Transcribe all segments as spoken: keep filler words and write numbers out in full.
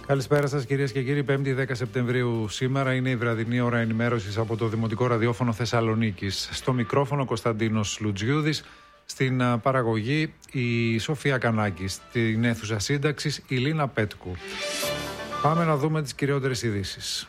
Καλησπέρα σας κυρίες και κύριοι. πέμπτη δέκα Σεπτεμβρίου σήμερα είναι η βραδινή ώρα ενημέρωσης από το Δημοτικό Ραδιόφωνο Θεσσαλονίκης. Στο μικρόφωνο Κωνσταντίνος Λουτζιούδης, στην παραγωγή η Σοφία Κανάκη, στην αίθουσα σύνταξης η Λίνα Πέτκου. Πάμε να δούμε τις κυριότερες ειδήσεις.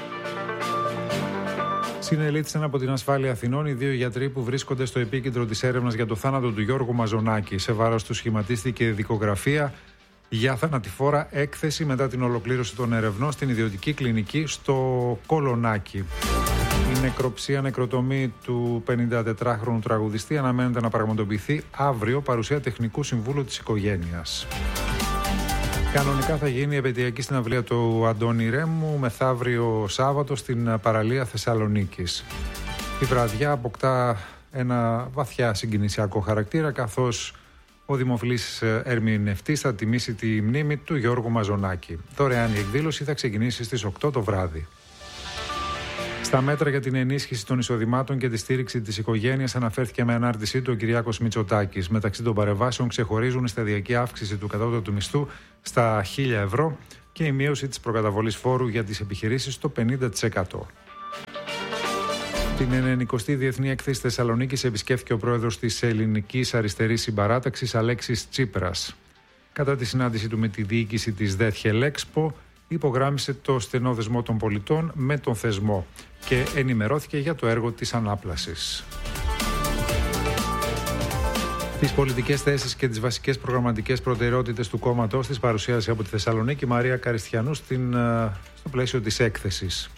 Συνελήφθησαν από την Ασφάλεια Αθηνών οι δύο γιατροί που βρίσκονται στο επίκεντρο της έρευνας για το θάνατο του Γιώργου Μαζονάκη. Σε βάρος του σχηματίστηκε δικογραφία για θανατηφόρα έκθεση μετά την ολοκλήρωση των ερευνών στην ιδιωτική κλινική στο Κολονάκι. Η νεκροψία νεκροτομή του πενηντατετράχρονου τραγουδιστή αναμένεται να πραγματοποιηθεί αύριο, παρουσία τεχνικού συμβούλου της οικογένειας. Κανονικά θα γίνει η επαιτειακή συναυλία του Αντώνη Ρέμου μεθαύριο Σάββατο στην παραλία Θεσσαλονίκης. Η βραδιά αποκτά ένα βαθιά συγκινησιακό χαρακτήρα, καθώς ο δημοφιλής ερμηνευτής θα τιμήσει τη μνήμη του Γιώργου Μαζονάκη. Δωρεάν η εκδήλωση θα ξεκινήσει στις οκτώ το βράδυ. Στα μέτρα για την ενίσχυση των εισοδημάτων και τη στήριξη της οικογένειας αναφέρθηκε με ανάρτησή του ο Κυριάκος Μητσοτάκης. Μεταξύ των παρεμβάσεων ξεχωρίζουν η σταδιακή αύξηση του κατώτατου μισθού στα χίλια ευρώ και η μείωση της προκαταβολής φόρου για τις επιχειρήσεις στο πενήντα τοις εκατό. Την ενενηκοστή Διεθνή Έκθεση Θεσσαλονίκης επισκέφθηκε ο πρόεδρος της Ελληνικής Αριστερής Συμπαράταξης, Αλέξης Τσίπρας. Κατά τη συνάντηση του με τη διοίκηση της ΔΕΘΧΕΛΕΞΠΟ, υπογράμμισε το στενό δεσμό των πολιτών με τον θεσμό και ενημερώθηκε για το έργο της ανάπλασης. Τις πολιτικές θέσεις και τις βασικές προγραμματικές προτεραιότητες του κόμματος της παρουσίασε από τη Θεσσαλονίκη Μαρία Καριστιανού στην, στο πλαίσιο της έκθεσης.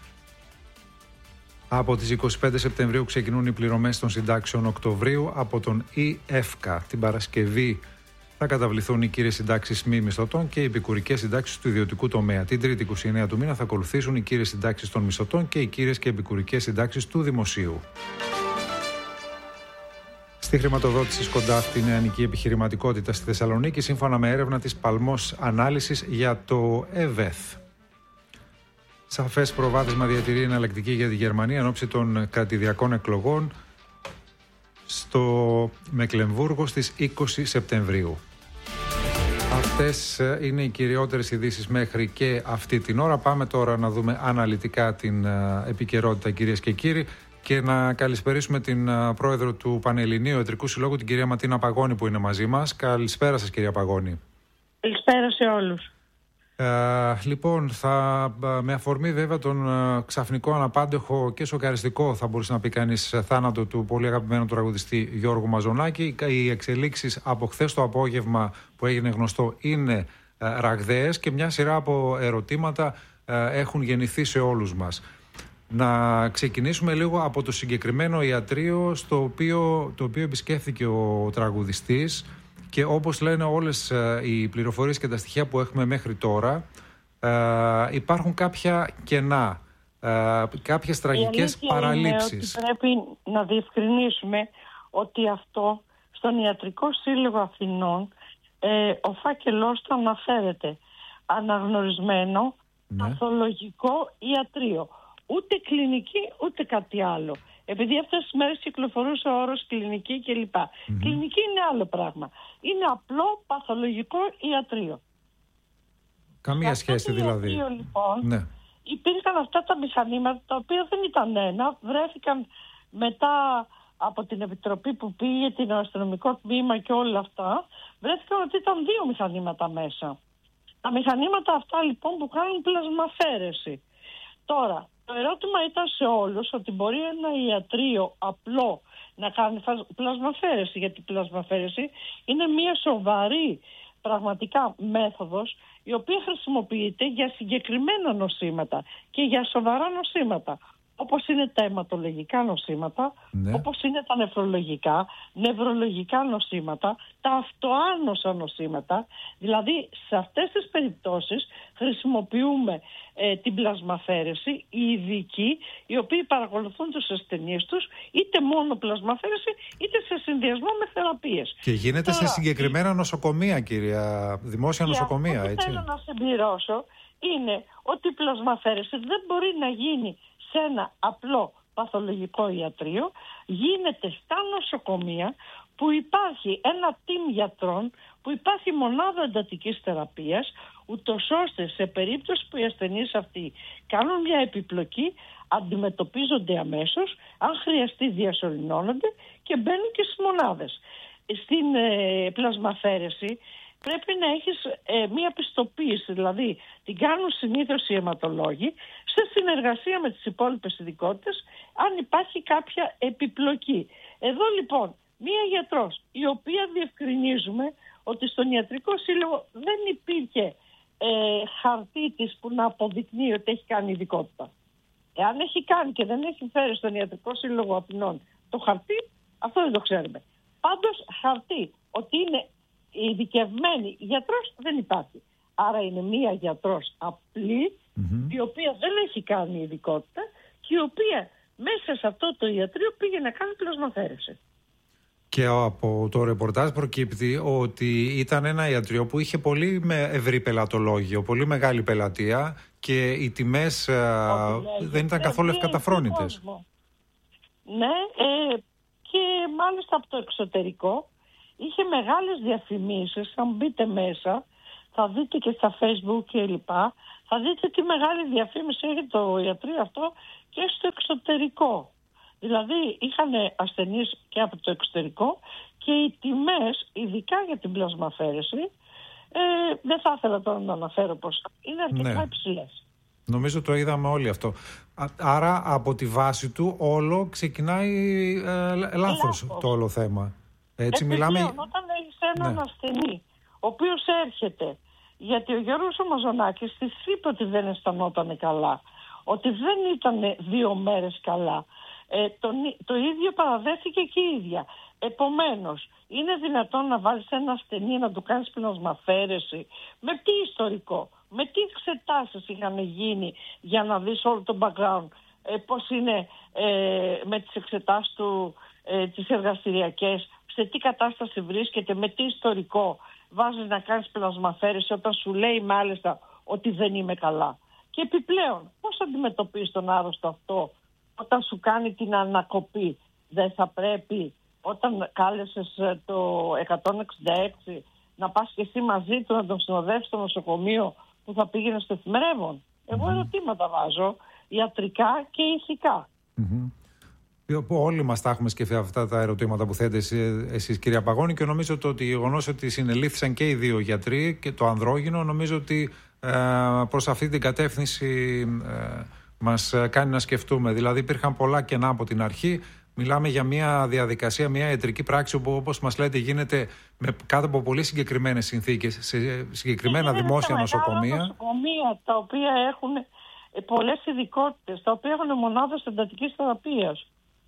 Από τις είκοσι πέντε Σεπτεμβρίου ξεκινούν οι πληρωμές των συντάξεων Οκτωβρίου από τον ΙΕΦΚΑ. Την Παρασκευή θα καταβληθούν οι κύριες συντάξεις μη μισθωτών και οι επικουρικές συντάξεις του ιδιωτικού τομέα. Την Τρίτη είκοσι εννέα του μήνα θα ακολουθήσουν οι κύριες συντάξεις των μισθωτών και οι κύριες και επικουρικές συντάξεις του δημοσίου. Στη χρηματοδότηση σκοντάφτει η νεανική επιχειρηματικότητα στη Θεσσαλονίκη, σύμφωνα με έρευνα της Παλμός Ανάλυσης για το ΕΒΕΘ. Σαφές προβάδισμα διατηρεί εναλλακτική για τη Γερμανία εν ώψη των κρατηδιακών εκλογών στο Μεκλεμβούργο στις είκοσι Σεπτεμβρίου. Αυτές είναι οι κυριότερες ειδήσεις μέχρι και αυτή την ώρα. Πάμε τώρα να δούμε αναλυτικά την επικαιρότητα, κυρίες και κύριοι, και να καλησπερίσουμε την πρόεδρο του Πανελληνίου Ιατρικού Συλλόγου, την κυρία Ματίνα Παγώνη, που είναι μαζί μας. Καλησπέρα σας, κυρία Παγώνη. Καλησπέρα σε όλους. Ε, λοιπόν, θα, με αφορμή βέβαια τον ε, ξαφνικό, αναπάντεχο και σοκαριστικό, θα μπορούσε να πει κανείς, θάνατο του πολύ αγαπημένου τραγουδιστή Γιώργου Μαζονάκη, οι εξελίξεις από χθες το απόγευμα που έγινε γνωστό είναι ε, ραγδαίες και μια σειρά από ερωτήματα ε, έχουν γεννηθεί σε όλους μας. Να ξεκινήσουμε λίγο από το συγκεκριμένο ιατρείο στο οποίο, το οποίο επισκέφθηκε ο τραγουδιστής. Και όπως λένε όλες οι πληροφορίες και τα στοιχεία που έχουμε μέχρι τώρα, ε, υπάρχουν κάποια κενά, ε, κάποιες τραγικές παραλήψεις. Είναι ότι πρέπει να διευκρινίσουμε ότι αυτό στον Ιατρικό Σύλλογο Αθηνών ε, ο φάκελός του αναφέρεται αναγνωρισμένο, ναι, παθολογικό ιατρείο. Ούτε κλινική ούτε κάτι άλλο. Επειδή αυτές τις μέρες κυκλοφορούσε ο όρος κλινική κλπ. Mm-hmm. Κλινική είναι άλλο πράγμα. Είναι απλό παθολογικό ιατρείο. Καμία σε σχέση δηλαδή. Ιατρείο, λοιπόν, ναι. Υπήρχαν αυτά τα μηχανήματα, τα οποία δεν ήταν ένα. Βρέθηκαν μετά από την επιτροπή που πήγε, την αστυνομικό τμήμα και όλα αυτά. Βρέθηκαν ότι ήταν δύο μηχανήματα μέσα. Τα μηχανήματα αυτά λοιπόν που κάνουν πλασμαφέρεση. Τώρα, το ερώτημα ήταν σε όλους ότι μπορεί ένα ιατρείο απλό να κάνει πλασμαφέρεση, γιατί η πλασμαφέρεση είναι μια σοβαρή πραγματικά μέθοδος, η οποία χρησιμοποιείται για συγκεκριμένα νοσήματα και για σοβαρά νοσήματα, όπως είναι τα αιματολογικά νοσήματα, ναι, όπως είναι τα νεφρολογικά, νευρολογικά νοσήματα, τα αυτοάνωσα νοσήματα. Δηλαδή, σε αυτές τις περιπτώσεις χρησιμοποιούμε ε, την πλασμαφέρεση, οι ειδικοί, οι οποίοι παρακολουθούν τους ασθενείς τους, είτε μόνο πλασμαφέρεση, είτε σε συνδυασμό με θεραπείες. Και γίνεται Τώρα, σε συγκεκριμένα νοσοκομεία, κυρία, δημόσια νοσοκομεία, αυτό έτσι. Αυτό που θέλω να συμπληρώσω είναι ότι η πλασμαφέρεση δεν μπορεί να γίνει σε ένα απλό παθολογικό ιατρείο, γίνεται στα νοσοκομεία που υπάρχει ένα team γιατρών, που υπάρχει μονάδα εντατικής θεραπείας, ούτως ώστε σε περίπτωση που οι ασθενείς αυτοί κάνουν μια επιπλοκή, αντιμετωπίζονται αμέσως, αν χρειαστεί διασωληνώνονται και μπαίνουν και στις μονάδες. Στην ε, πλασμαφέρεση πρέπει να έχεις ε, μια πιστοποίηση, δηλαδή την κάνουν συνήθως οι αιματολόγοι σε συνεργασία με τις υπόλοιπες ειδικότητες αν υπάρχει κάποια επιπλοκή. Εδώ λοιπόν μία γιατρός η οποία διευκρινίζουμε ότι στον ιατρικό σύλλογο δεν υπήρχε ε, χαρτί της που να αποδεικνύει ότι έχει κάνει ειδικότητα. Εάν έχει κάνει και δεν έχει φέρει στον ιατρικό σύλλογο Αθηνών το χαρτί, αυτό δεν το ξέρουμε. Πάντως χαρτί ότι είναι ειδικευμένη γιατρός δεν υπάρχει. Άρα είναι μία γιατρός απλή, mm-hmm. η οποία δεν έχει κάνει ειδικότητα και η οποία μέσα σε αυτό το ιατρείο πήγε να κάνει πλασμαφέρεση. Και από το ρεπορτάζ προκύπτει ότι ήταν ένα ιατρείο που είχε πολύ με ευρύ πελατολόγιο, πολύ μεγάλη πελατεία και οι τιμές α, δεν ήταν καθόλου ευκαταφρόνητες. Ναι, ε, και μάλιστα από το εξωτερικό είχε μεγάλες διαφημίσεις. Αν μπείτε μέσα, θα δείτε και στα Facebook και λοιπά, θα δείτε τι μεγάλη διαφήμιση έχει το ιατρείο αυτό και στο εξωτερικό. Δηλαδή είχαν ασθενείς και από το εξωτερικό και οι τιμές, ειδικά για την πλασμαφέρεση, ε, δεν θα ήθελα τώρα να αναφέρω πώς είναι αρκετά ναι. υψηλές. Νομίζω το είδαμε όλοι αυτό. Άρα από τη βάση του όλο ξεκινάει ε, λάθος, λάθος το όλο θέμα. Έτσι μιλάμε... Όταν έχεις έναν ναι. ασθενή, ο οποίος έρχεται, γιατί ο Γιώργος ο Μαζονάκης της είπε ότι δεν αισθανόταν καλά, ότι δεν ήταν δύο μέρες καλά. Ε, το, το ίδιο παραδέχθηκε και η ίδια. Επομένως, είναι δυνατόν να βάλεις ένα ασθενή να του κάνεις πλασμαφέρεση? Με τι ιστορικό, με τι εξετάσεις είχαν γίνει για να δεις όλο το background, ε, πώς είναι ε, με τις εξετάσεις του, ε, τις εργαστηριακές, σε τι κατάσταση βρίσκεται, με τι ιστορικό βάζεις να κάνεις πλασμαφέρεση όταν σου λέει μάλιστα ότι δεν είμαι καλά. Και επιπλέον, πώς αντιμετωπίζεις τον άρρωστο αυτό όταν σου κάνει την ανακοπή? Δεν θα πρέπει όταν κάλεσες το εκατόν εξήντα έξι να πας και εσύ μαζί του να τον συνοδεύσεις στο νοσοκομείο που θα πήγαινε στο εφημερεύον? Εγώ mm-hmm. ερωτήματα βάζω, ιατρικά και ηθικά. Mm-hmm. Όλοι μας τα έχουμε σκεφτεί αυτά τα ερωτήματα που θέτετε εσείς, κυρία Παγώνη, και νομίζω ότι το γεγονός ότι συνελήφθησαν και οι δύο γιατροί και το ανδρόγυνο, νομίζω ότι ε, προς αυτή την κατεύθυνση ε, μας κάνει να σκεφτούμε. Δηλαδή υπήρχαν πολλά κενά από την αρχή. Μιλάμε για μια διαδικασία, μια ιατρική πράξη που, όπως μας λέτε, γίνεται με, κάτω από πολύ συγκεκριμένες συνθήκες σε συγκεκριμένα δημόσια νοσοκομεία. νοσοκομεία τα οποία έχουν πολλές ειδικότητες, τα οποία έχουν μονάδες εντατικής θεραπείας.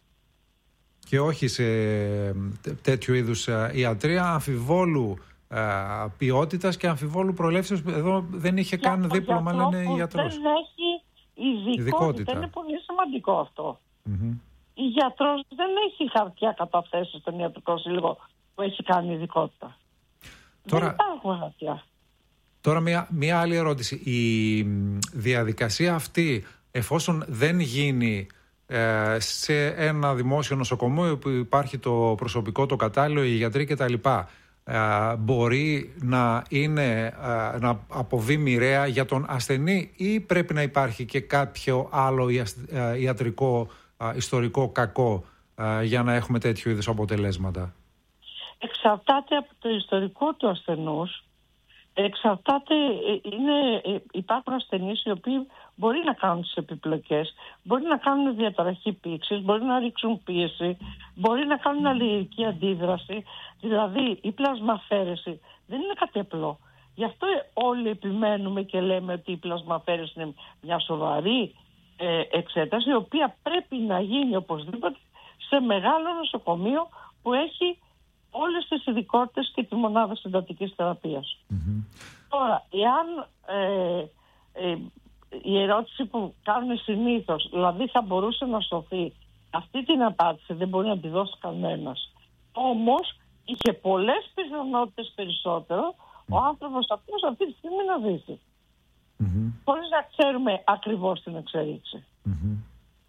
Και όχι σε τέτοιου είδους ιατρία αμφιβόλου ποιότητας και αμφιβόλου προελεύσεως. Εδώ δεν είχε για καν δίπλωμα, λένε οι γιατρός. Δεν έχει ειδικότητα. ειδικότητα. Είναι πολύ σημαντικό αυτό. Mm-hmm. Η γιατρός δεν έχει χαρτιά καταθέσει στον ιατρικό σύλλογο που έχει κάνει ειδικότητα. Τώρα, δεν υπάρχουν χαρτιά. Τώρα μια, μια άλλη ερώτηση. Η διαδικασία αυτή, εφόσον δεν γίνει ε, σε ένα δημόσιο νοσοκομείο που υπάρχει το προσωπικό, το κατάλληλο, οι γιατροί κτλ., ε, μπορεί να, είναι, ε, να αποβεί μοιραία για τον ασθενή ή πρέπει να υπάρχει και κάποιο άλλο ιατρικό ιστορικό κακό α, για να έχουμε τέτοιου είδους αποτελέσματα? Εξαρτάται από το ιστορικό του ασθενούς. Εξαρτάται, είναι, υπάρχουν ασθενείς οι οποίοι μπορεί να κάνουν τις επιπλοκές, μπορεί να κάνουν διαταραχή πήξης, μπορεί να ρίξουν πίεση, μπορεί να κάνουν αλλεργική αντίδραση. Δηλαδή η πλασμαφέρεση δεν είναι κάτι απλό. Γι' αυτό όλοι επιμένουμε και λέμε ότι η πλασμαφέρεση είναι μια σοβαρή εξέταση, η οποία πρέπει να γίνει οπωσδήποτε σε μεγάλο νοσοκομείο που έχει όλες τις ειδικότητες και τη μονάδα εντατικής θεραπείας. Mm-hmm. Τώρα, εάν ε, ε, η ερώτηση που κάνουν συνήθως, δηλαδή θα μπορούσε να σωθεί, αυτή την απάντηση δεν μπορεί να τη δώσει κανένας. Όμως είχε πολλές πιθανότητες περισσότερο ο άνθρωπος αυτός αυτή τη στιγμή να ζήσει. Mm-hmm. Χωρίς να ξέρουμε ακριβώς την εξέλιξη. Mm-hmm.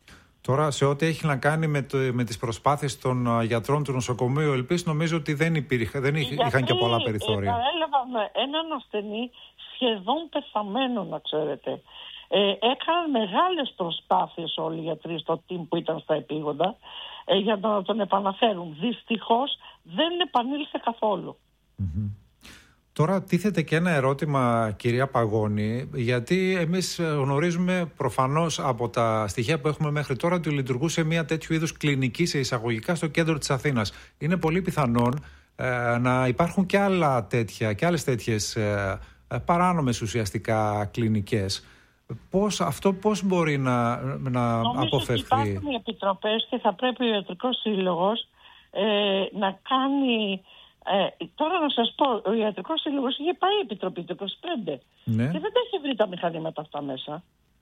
Τώρα, σε ό,τι έχει να κάνει με, το, με τις προσπάθειες των γιατρών του νοσοκομείου Ελπής, νομίζω ότι δεν, υπήρχε, δεν είχ, είχαν και πολλά περιθώρια. Ε, έλαβαμε έναν ασθενή σχεδόν πεθαμένο, να ξέρετε. Ε, έκαναν μεγάλες προσπάθειες όλοι οι γιατροί στο team που ήταν στα επίγοντα ε, για να τον επαναφέρουν. Δυστυχώς δεν επανήλθε καθόλου. Mm-hmm. Τώρα τίθεται και ένα ερώτημα, κυρία Παγώνη, γιατί εμείς γνωρίζουμε προφανώς από τα στοιχεία που έχουμε μέχρι τώρα ότι λειτουργούσε μια τέτοιου είδους κλινική σε εισαγωγικά στο κέντρο της Αθήνας. Είναι πολύ πιθανόν ε, να υπάρχουν και, άλλα τέτοια, και άλλες τέτοιες ε, παράνομες ουσιαστικά κλινικές. Πώς, αυτό πώς μπορεί να, να αποφευθεί? Νομίζω ότι υπάρχουν οι επιτροπές και θα πρέπει ο Ιατρικός Σύλλογος ε, να κάνει... Ε, τώρα να σας πω, ο Ιατρικός Σύλλογος είχε πάει η Επιτροπή το είκοσι πέντε ναι. και δεν τα είχε βρει τα μηχανήματα αυτά μέσα.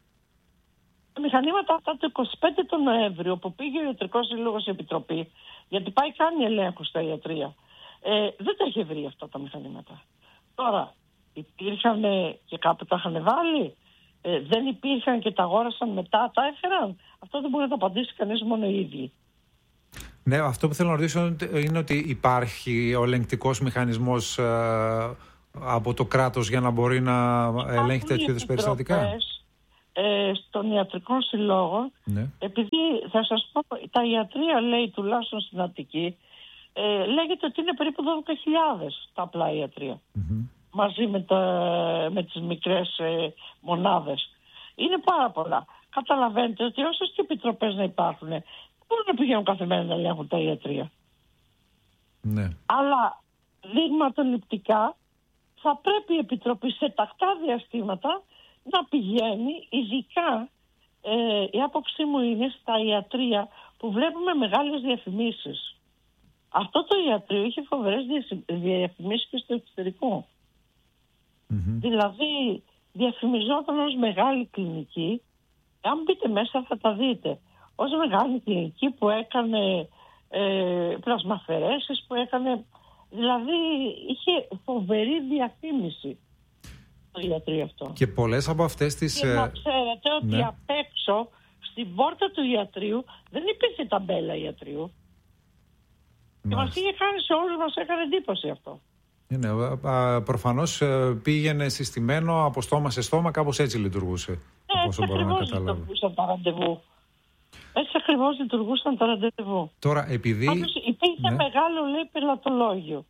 Τα μηχανήματα αυτά το είκοσι πέντε τον Νοέμβριο που πήγε ο Ιατρικός Σύλλογος στην Επιτροπή, γιατί πάει κάνει ελέγχου στα ιατρεία, ε, δεν τα είχε βρει αυτά τα μηχανήματα. Τώρα υπήρχαν και κάπου τα είχαν βάλει, ε, δεν υπήρχαν και τα αγόρασαν μετά, τα έφεραν. Αυτό δεν μπορεί να το απαντήσει κανείς, μόνο οι ίδιοι. Ναι, αυτό που θέλω να ρωτήσω είναι ότι υπάρχει ο ελεγκτικός μηχανισμός ε, από το κράτος για να μπορεί να ελέγχει τέτοιου είδους περιστατικά. Ε, στον Ιατρικό Συλλόγο, ναι. Επειδή θα σας πω, τα ιατρεία λέει τουλάχιστον στην Αττική, ε, λέγεται ότι είναι περίπου δώδεκα χιλιάδες τα απλά ιατρεία. Mm-hmm. Μαζί με, τα, με τις μικρές ε, μονάδες. Είναι πάρα πολλά. Καταλαβαίνετε ότι όσες και επιτροπές να υπάρχουν, μπορούν να πηγαίνουν κάθε μέρα να ελέγχουν τα ιατρεία. Ναι. Αλλά δειγματοληπτικά θα πρέπει η Επιτροπή σε τακτά διαστήματα να πηγαίνει, ειδικά ε, η άποψή μου είναι στα ιατρεία που βλέπουμε μεγάλες διαφημίσεις. Αυτό το ιατρείο είχε φοβερές διαφημίσεις και στο εξωτερικό. Mm-hmm. Δηλαδή διαφημιζόταν ως μεγάλη κλινική. Αν μπείτε μέσα θα τα δείτε. Ως μεγάλη κλινική που έκανε ε, πλασμαφαιρέσεις, που έκανε... Δηλαδή είχε φοβερή διαφήμιση το ιατρείο αυτό. Και πολλές από αυτές τις... Και να ξέρετε ότι ναι. απ' έξω στην πόρτα του ιατρείου δεν υπήρχε ταμπέλα ιατρείου. Μάλιστα. Και μας είχε κάνει σε όλους, μας έκανε εντύπωση αυτό. Ναι, προφανώς πήγαινε συστημένο από στόμα σε στόμα, κάπως έτσι λειτουργούσε. Ναι, έτσι ακριβώς λειτουργούσαν τα ραντεβού. Έτσι ακριβώς λειτουργούσαν τα ραντεβού. Τώρα, επειδή... Άντως, υπήρχε ναι. μεγάλο, λέει, πελατολόγιο.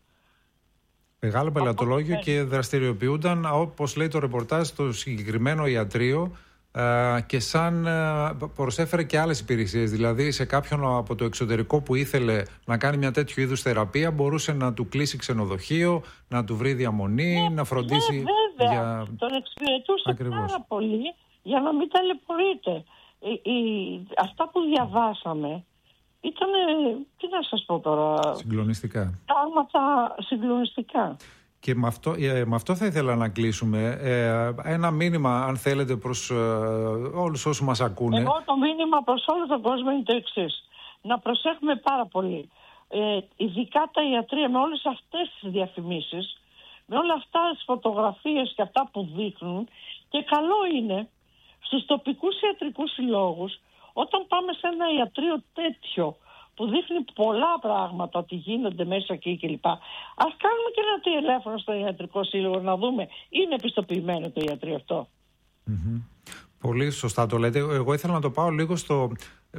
Μεγάλο πελατολόγιο και δραστηριοποιούνταν, όπως λέει το ρεπορτάζ, στο συγκεκριμένο ιατρείο και σαν προσέφερε και άλλες υπηρεσίες. Δηλαδή, σε κάποιον από το εξωτερικό που ήθελε να κάνει μια τέτοιου είδους θεραπεία, μπορούσε να του κλείσει ξενοδοχείο, να του βρει διαμονή, ναι, να φροντίσει. Ναι, βέβαια. Για... Τον εξυπηρετούσε Ακριβώς. πάρα πολύ για να μην ταλαιπωρείται. Η, η, αυτά που διαβάσαμε ήταν, τι να σας πω τώρα... Συγκλονιστικά. Πράγματα συγκλονιστικά. Και με αυτό, ε, με αυτό θα ήθελα να κλείσουμε. Ε, ένα μήνυμα, αν θέλετε, προς ε, όλους όσους μας ακούνε. Εγώ το μήνυμα προς όλο τον κόσμο είναι το εξής. Να προσέχουμε πάρα πολύ. Ε, ειδικά τα ιατρεία με όλες αυτές τις διαφημίσεις, με όλα αυτά τις φωτογραφίες και αυτά που δείχνουν, και καλό είναι στους τοπικούς ιατρικούς συλλόγους, όταν πάμε σε ένα ιατρείο τέτοιο που δείχνει πολλά πράγματα ότι γίνονται μέσα εκεί κλπ. Ας κάνουμε και ένα τηλέφωνο στο ιατρικό σύλλογο να δούμε, είναι επιστοποιημένο το ιατρείο αυτό. Mm-hmm. Πολύ σωστά το λέτε. Εγώ ήθελα να το πάω λίγο στο...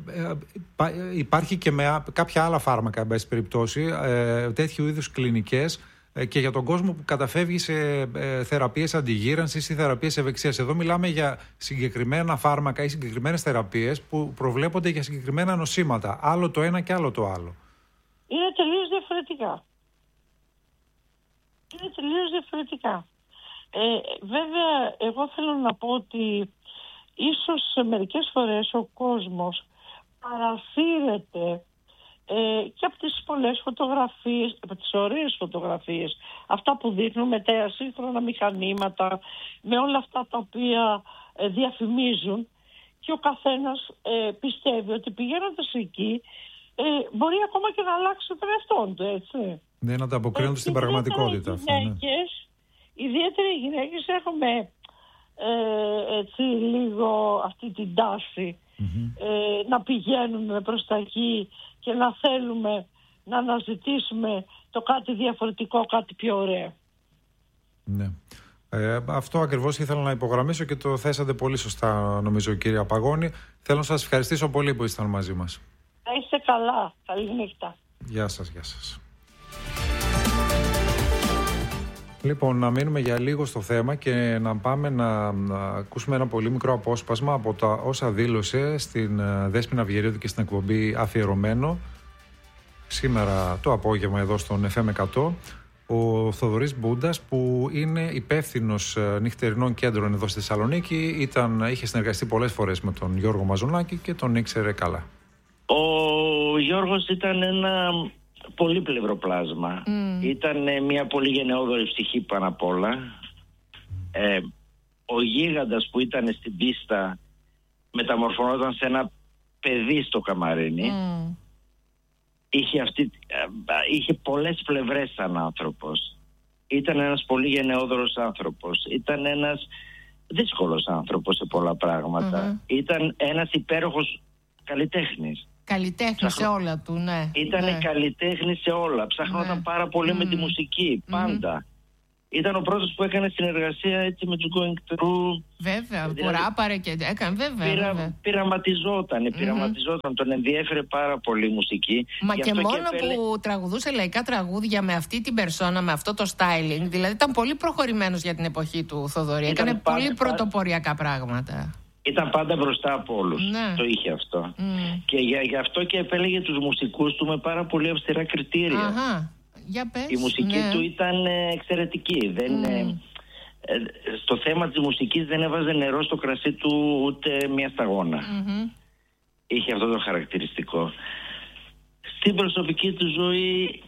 Υπάρχει και με κάποια άλλα φάρμακα, εν πάση περιπτώσει, τέτοιου είδους κλινικές, και για τον κόσμο που καταφεύγει σε ε, θεραπείες αντιγύρανσης ή θεραπείες ευεξίας. Εδώ μιλάμε για συγκεκριμένα φάρμακα ή συγκεκριμένες θεραπείες που προβλέπονται για συγκεκριμένα νοσήματα. Άλλο το ένα και άλλο το άλλο. Είναι τελείως διαφορετικά. Είναι τελείως διαφορετικά. Ε, βέβαια, εγώ θέλω να πω ότι ίσως μερικές φορές ο κόσμος παρασύρεται Ε, και από τις πολλές φωτογραφίες, από τις ωραίες φωτογραφίες, αυτά που δείχνουν με τα σύγχρονα μηχανήματα, με όλα αυτά τα οποία ε, διαφημίζουν, και ο καθένας ε, πιστεύει ότι πηγαίνοντας εκεί ε, μπορεί ακόμα και να αλλάξει τον εαυτό του, έτσι. Δεν ανταποκρίνονται ε, στην πραγματικότητα αυτά. Γυναίκες, ναι. Ιδιαίτερα οι γυναίκες έχουμε ε, έτσι λίγο αυτή την τάση mm-hmm. ε, να πηγαίνουμε προς τα εκεί και να θέλουμε να αναζητήσουμε το κάτι διαφορετικό, κάτι πιο ωραίο. Ναι. Ε, αυτό ακριβώς ήθελα να υπογραμμίσω και το θέσατε πολύ σωστά, νομίζω, κύριε Παγώνη. Θέλω να σας ευχαριστήσω πολύ που ήσταν μαζί μας. Να είστε καλά. Καλή νύχτα. Γεια σας, γεια σας. Λοιπόν, να μείνουμε για λίγο στο θέμα και να πάμε να, να ακούσουμε ένα πολύ μικρό απόσπασμα από τα όσα δήλωσε στην Δέσποινα Αυγερίδου και στην εκπομπή Αφιερωμένο σήμερα το απόγευμα εδώ στον εφ εμ εκατό. Ο Θοδωρής Μπούντας, που είναι υπεύθυνος νυχτερινών κέντρων εδώ στη Θεσσαλονίκη, ήταν, είχε συνεργαστεί πολλές φορές με τον Γιώργο Μαζονάκη και τον ήξερε καλά. Ο Γιώργος ήταν ένα πολύπλευρο πλάσμα. Mm. Ήταν μια πολύ γενναιόδορη ψυχή πάνω απ' όλα. Ε, ο γίγαντας που ήταν στην πίστα μεταμορφωνόταν σε ένα παιδί στο καμαρίνι. Mm. Είχε, αυτή, είχε πολλές πλευρές σαν άνθρωπος. Ήταν ένας πολύ γενναιόδωρος άνθρωπος. Ήταν ένας δύσκολος άνθρωπος σε πολλά πράγματα. Mm-hmm. Ήταν ένας υπέροχος καλλιτέχνης. Καλλιτέχνη Ψάχνω... σε όλα του, ναι. Ήταν ναι. καλλιτέχνη σε όλα. Ψάχνονταν ναι. πάρα πολύ mm. με τη μουσική, πάντα. Mm. Ήταν ο πρώτος που έκανε συνεργασία έτσι με τους Going Through. Βέβαια, δηλαδή, που ράπαρε και έκανε, βέβαια. Πειρα, βέβαια. Πειραματιζόταν, mm-hmm. πειραματιζόταν. Τον ενδιέφερε πάρα πολύ η μουσική. Μα και μόνο και επέλε... που τραγουδούσε λαϊκά τραγούδια με αυτή την περσόνα, με αυτό το styling. Δηλαδή ήταν πολύ προχωρημένος για την εποχή του Θοδωρή. Έκανε πάντα, πολύ πάντα... πρωτοποριακά πράγματα. Ήταν πάντα μπροστά από όλους. Ναι. Το είχε αυτό. Mm. Και για, γι' αυτό και επέλεγε τους μουσικούς του με πάρα πολύ αυστηρά κριτήρια. Αχα. Για πες. Η μουσική ναι. του ήταν ε, εξαιρετική. Δεν, mm. ε, ε, στο θέμα της μουσικής δεν έβαζε νερό στο κρασί του ούτε μια σταγόνα. Mm-hmm. Είχε αυτό το χαρακτηριστικό. Στην προσωπική του ζωή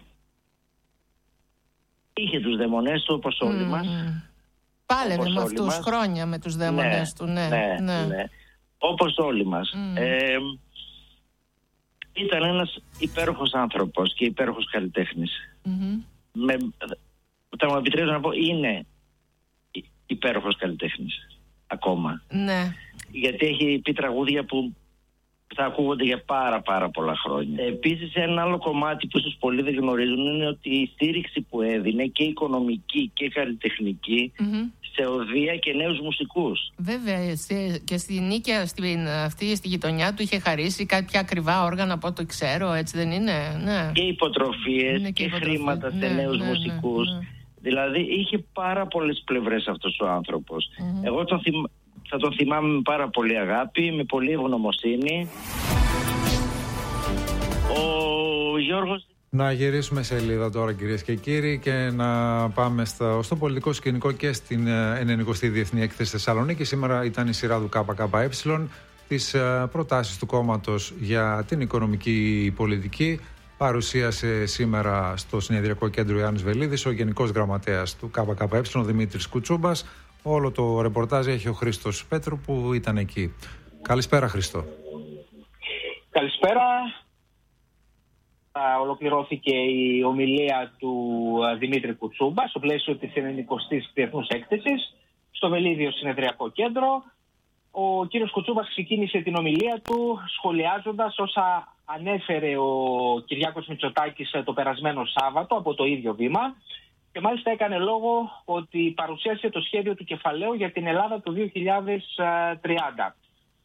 είχε τους δαιμονές του όπως όλοι mm. μας. Πάλευε με αυτούς μας. Χρόνια με τους δαίμονες ναι, του, ναι, ναι, ναι. ναι. Όπως όλοι μας. Mm. Ε, ήταν ένας υπέροχος άνθρωπος και υπέροχος καλλιτέχνης. Mm-hmm. Με, θα μου επιτρέψω να πω, είναι υπέροχος καλλιτέχνης ακόμα. Ναι. Γιατί έχει πει τραγούδια που θα ακούγονται για πάρα πάρα πολλά χρόνια. Επίσης ένα άλλο κομμάτι που ίσως πολλοί δεν γνωρίζουν είναι ότι η στήριξη που έδινε και οικονομική και καλλιτεχνική mm-hmm. σε οδεία και νέους μουσικούς. Βέβαια και στη Νίκαια στην, αυτή στη γειτονιά του είχε χαρίσει κάποια ακριβά όργανα από ό,τι ξέρω, έτσι δεν είναι? Ναι. Και υποτροφίες και, και χρήματα σε ναι, νέους ναι, μουσικούς. Ναι, ναι. Δηλαδή είχε πάρα πολλές πλευρές αυτός ο άνθρωπος. Mm-hmm. Εγώ τον θυμάμαι. Θα τον θυμάμαι με πάρα πολύ αγάπη, με πολύ ευγνωμοσύνη. Ο Γιώργος... Να γυρίσουμε σελίδα τώρα, κυρίες και κύριοι, και να πάμε στο, στο πολιτικό σκηνικό και στην ενενηκοστή Διεθνή Έκθεση Θεσσαλονίκη. Σήμερα ήταν η σειρά του ΚΚΕ, τις προτάσεις του κόμματος για την οικονομική πολιτική. Παρουσίασε σήμερα στο Συνεδριακό Κέντρο Ιάννης Βελίδης ο Γενικός Γραμματέας του ΚΚΕ, ο Δημήτρης Κουτσούμπας. Όλο το ρεπορτάζ έχει ο Χρήστος Πέτρου που ήταν εκεί. Καλησπέρα, Χρήστο. Καλησπέρα. Ολοκληρώθηκε η ομιλία του Δημήτρη Κουτσούμπα στο πλαίσιο της ενενηκοστής Διεθνούς Έκθεσης στο Βελίδιο Συνεδριακό Κέντρο. Ο κύριος Κουτσούμπας ξεκίνησε την ομιλία του σχολιάζοντας όσα ανέφερε ο Κυριάκος Μητσοτάκης το περασμένο Σάββατο από το ίδιο βήμα. Και μάλιστα έκανε λόγο ότι παρουσίασε το σχέδιο του κεφαλαίου για την Ελλάδα του δύο χιλιάδες τριάντα.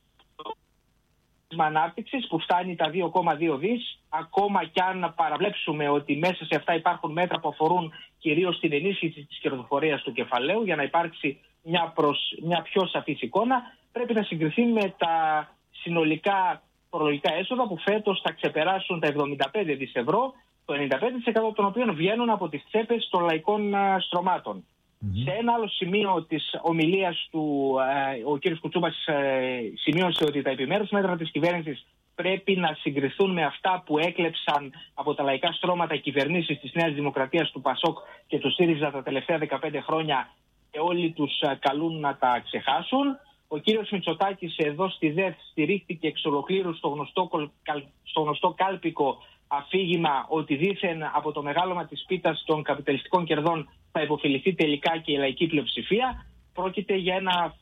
Το ανάπτυξης που φτάνει τα δύο κόμμα δύο δις, ακόμα κι αν παραβλέψουμε ότι μέσα σε αυτά υπάρχουν μέτρα που αφορούν κυρίως την ενίσχυση της κερδοφορίας του κεφαλαίου για να υπάρξει μια, προς, μια πιο σαφής εικόνα, πρέπει να συγκριθεί με τα συνολικά φορολογικά έσοδα που φέτος θα ξεπεράσουν τα εβδομήντα πέντε δισεκατομμύρια ευρώ, το ενενήντα πέντε τοις εκατό των οποίων βγαίνουν από τις τσέπες των λαϊκών α, στρωμάτων. Mm-hmm. Σε ένα άλλο σημείο της ομιλίας του, α, ο κ. Κουτσούμπας α, σημείωσε ότι τα επιμέρους μέτρα της κυβέρνησης πρέπει να συγκριθούν με αυτά που έκλεψαν από τα λαϊκά στρώματα κυβερνήσεις της Νέας Δημοκρατίας, του ΠΑΣΟΚ και του ΣΥΡΙΖΑ τα τελευταία δεκαπέντε χρόνια και όλοι τους α, καλούν να τα ξεχάσουν. Ο κύριος Μητσοτάκης εδώ στη ΔΕΘ στηρίχθηκε εξ ολοκλήρου στο γνωστό, στο γνωστό κάλπικο αφήγημα ότι δήθεν από το μεγάλωμα της πίτας των καπιταλιστικών κερδών θα υποφεληθεί τελικά και η λαϊκή πλειοψηφία. Πρόκειται για ένα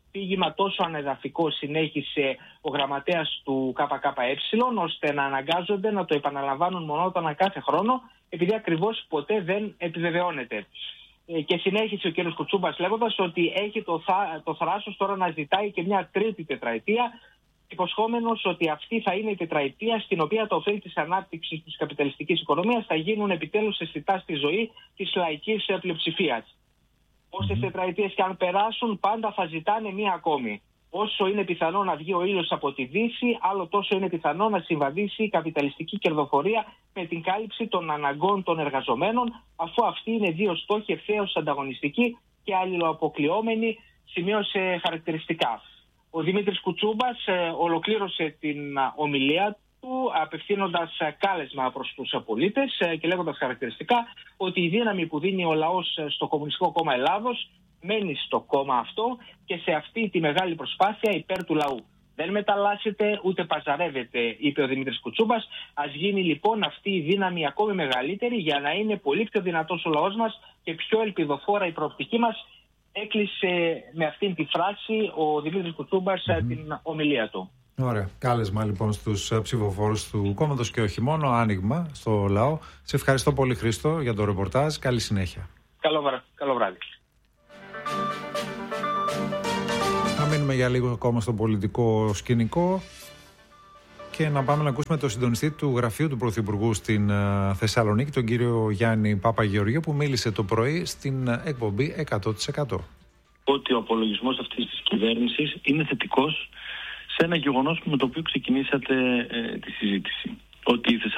Πήγημα τόσο ανεδαφικό συνέχισε ο γραμματέας του ΚΚΕ, ώστε να αναγκάζονται να το επαναλαμβάνουν μονότονα κάθε χρόνο, επειδή ακριβώς ποτέ δεν επιβεβαιώνεται. Και συνέχισε ο κ. Κουτσούμπας λέγοντας ότι έχει το, θα, το θράσος τώρα να ζητάει και μια τρίτη τετραετία, υποσχόμενος ότι αυτή θα είναι η τετραετία στην οποία τα ωφέλη της ανάπτυξης της καπιταλιστικής οικονομίας θα γίνουν επιτέλους αισθητά στη ζωή της λαϊκής πλειοψηφίας. Όσες τετραετίες και αν περάσουν, πάντα θα ζητάνε μία ακόμη. Όσο είναι πιθανό να βγει ο ήλιος από τη Δύση, άλλο τόσο είναι πιθανό να συμβαδίσει η καπιταλιστική κερδοφορία με την κάλυψη των αναγκών των εργαζομένων, αφού αυτοί είναι δύο στόχοι ευθέως ανταγωνιστικοί και αλληλοαποκλειόμενοι, σημείωσε χαρακτηριστικά. Ο Δημήτρης Κουτσούμπας ε, ολοκλήρωσε την ομιλία του απευθύνοντας κάλεσμα προς τους πολίτες ε, και λέγοντας χαρακτηριστικά ότι η δύναμη που δίνει ο λαός στο Κομμουνιστικό Κόμμα Ελλάδος μένει στο κόμμα αυτό και σε αυτή τη μεγάλη προσπάθεια υπέρ του λαού. Δεν μεταλλάσσεται ούτε παζαρεύεται, είπε ο Δημήτρης Κουτσούμπας. Ας γίνει λοιπόν αυτή η δύναμη ακόμη μεγαλύτερη για να είναι πολύ πιο δυνατός ο λαός μας και πιο ελπιδοφόρα η προοπτική μας. Έκλεισε με αυτήν τη φράση ο Δημήτρης Κουτσούμπας mm-hmm. την ομιλία του. Ωραία. Κάλεσμα λοιπόν στους ψηφοφόρους του κόμματος και όχι μόνο, άνοιγμα στο λαό. Σε ευχαριστώ πολύ, Χρήστο, για το ρεπορτάζ. Καλή συνέχεια. Καλό, βρά... Καλό βράδυ. Να μείνουμε για λίγο ακόμα στο πολιτικό σκηνικό και να πάμε να ακούσουμε το συντονιστή του γραφείου του Πρωθυπουργού στην Θεσσαλονίκη, τον κύριο Γιάννη Παπαγεωργίου, που μίλησε το πρωί στην εκπομπή εκατό τοις εκατό. Ότι ο απολογισμός αυτής της κυβέρνησης είναι θετικός σε ένα γεγονός με το οποίο ξεκινήσατε ε, τη συζήτηση. Ότι η